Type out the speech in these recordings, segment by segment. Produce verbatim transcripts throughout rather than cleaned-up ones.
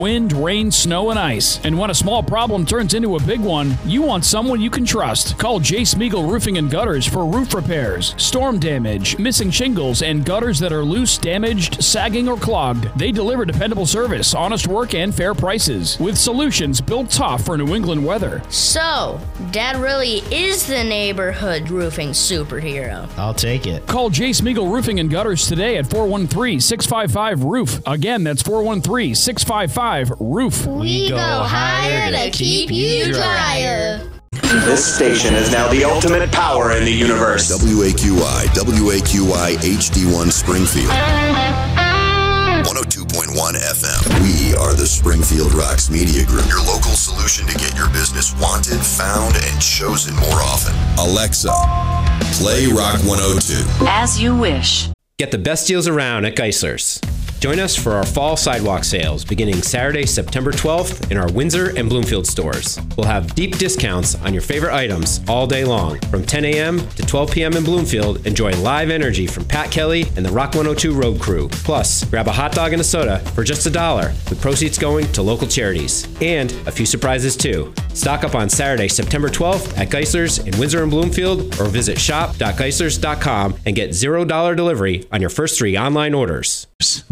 Wind, rain, snow, and ice. And when a small problem turns into a big one, you want someone you can trust. Call J. Smeagol Roofing and Gutters for roof repairs, storm damage, missing shingles, and gutters that are loose, damaged, sagging, or clogged. They deliver dependable service, honest work, and fair prices, with solutions built tough for New England weather. So, Dad really is the neighborhood roofing superhero. I'll take it. Call J. Smeagol Roofing and Gutters today at four one three, six five five, roof. Again, that's four one three, six five five, roof. We go higher to keep you drier. This station is now the ultimate power in the universe. W A Q I, W A Q I H D one Springfield. one oh two point one F M. We are the Springfield Rocks Media Group, your local solution to get your business wanted, found, and chosen more often. Alexa, play Rock one oh two. As you wish. Get the best deals around at Geisler's. Join us for our fall sidewalk sales beginning Saturday, September twelfth in our Windsor and Bloomfield stores. We'll have deep discounts on your favorite items all day long. From ten a.m. to twelve p.m. in Bloomfield, enjoy live energy from Pat Kelly and the Rock one oh two Road Crew. Plus, grab a hot dog and a soda for just a dollar, with proceeds going to local charities. And a few surprises too. Stock up on Saturday, September twelfth at Geisler's in Windsor and Bloomfield, or visit shop dot geislers dot com and get zero dollar delivery on your first three online orders.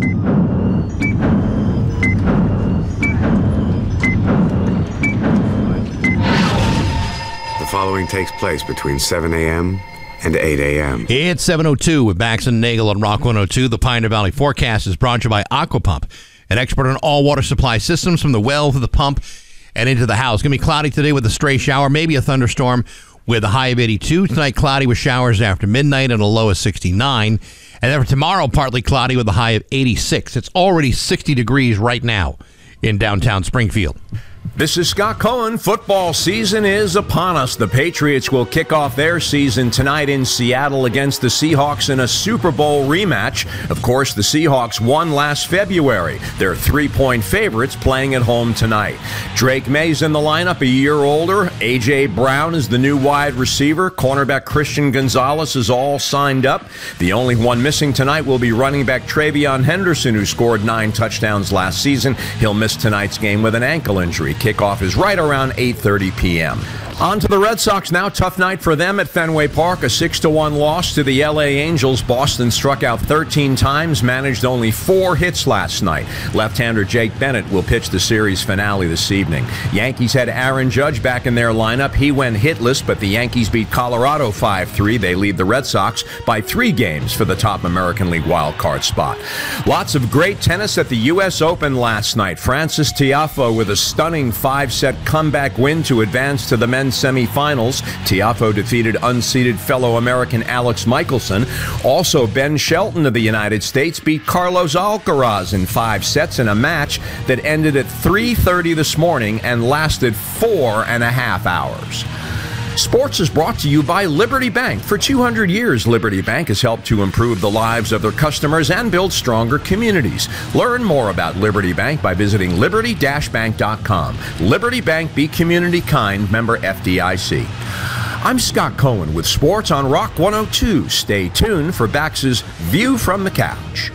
The following takes place between seven a.m. and eight a.m. It's seven oh two with Bax and Nagel on Rock one oh two. The Pioneer Valley forecast is brought to you by Aquapump, an expert on all water supply systems from the well to the pump and into the house. Going to be cloudy today with a stray shower, maybe a thunderstorm with a high of eighty-two. Tonight, cloudy with showers after midnight and a low of sixty-nine. And then for tomorrow, partly cloudy with a high of eighty-six. It's already sixty degrees right now in downtown Springfield. This is Scott Cohen. Football season is upon us. The Patriots will kick off their season tonight in Seattle against the Seahawks in a Super Bowl rematch. Of course, the Seahawks won last February. They're three-point favorites playing at home tonight. Drake May's in the lineup, a year older. A J. Brown is the new wide receiver. Cornerback Christian Gonzalez is all signed up. The only one missing tonight will be running back Travion Henderson, who scored nine touchdowns last season. He'll miss tonight's game with an ankle injury. Kickoff is right around eight thirty p.m. On to the Red Sox now. Tough night for them at Fenway Park. A six to one loss to the L A Angels. Boston struck out thirteen times, managed only four hits last night. Left-hander Jake Bennett will pitch the series finale this evening. Yankees had Aaron Judge back in their lineup. He went hitless, but the Yankees beat Colorado five three. They lead the Red Sox by three games for the top American League wild card spot. Lots of great tennis at the U S Open last night. Francis Tiafoe with a stunning five-set comeback win to advance to the men's semifinals. Tiafoe defeated unseeded fellow American Alex Michelson. Also, Ben Shelton of the United States beat Carlos Alcaraz in five sets in a match that ended at three thirty this morning and lasted four and a half hours. Sports is brought to you by Liberty Bank. For two hundred years, Liberty Bank has helped to improve the lives of their customers and build stronger communities. Learn more about Liberty Bank by visiting liberty dash bank dot com. Liberty Bank, be community kind, member F D I C. I'm Scott Cohen with Sports on Rock one oh two. Stay tuned for Bax's View from the Couch.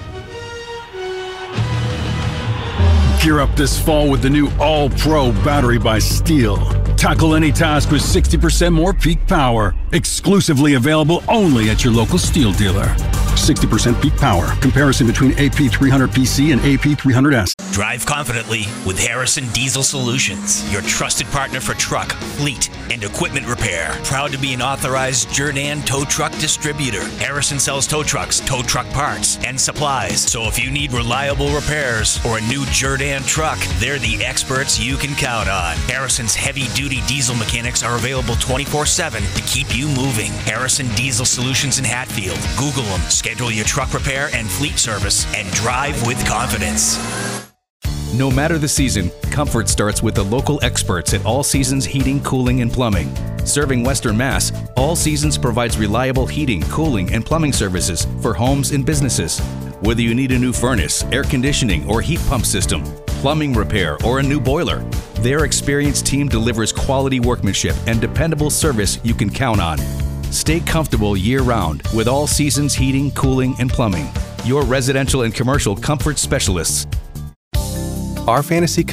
Gear up this fall with the new All-Pro battery by Steel. Tackle any task with sixty percent more peak power. Exclusively available only at your local Steel dealer. sixty percent peak power. Comparison between A P three hundred P C and A P three hundred S. Drive confidently with Harrison Diesel Solutions, your trusted partner for truck, fleet, and equipment repair. Proud to be an authorized Jerdan tow truck distributor. Harrison sells tow trucks, tow truck parts, and supplies. So if you need reliable repairs or a new Jerdan truck, they're the experts you can count on. Harrison's heavy-duty diesel mechanics are available twenty-four seven to keep you moving. Harrison Diesel Solutions in Hatfield. Google them. Schedule your truck repair and fleet service and drive with confidence. No matter the season, comfort starts with the local experts at All Seasons Heating, Cooling, and Plumbing. Serving Western Mass, All Seasons provides reliable heating, cooling, and plumbing services for homes and businesses. Whether you need a new furnace, air conditioning, or heat pump system, plumbing repair, or a new boiler, their experienced team delivers quality workmanship and dependable service you can count on. Stay comfortable year-round with All Seasons Heating, Cooling, and Plumbing. Your residential and commercial comfort specialists. Our fantasy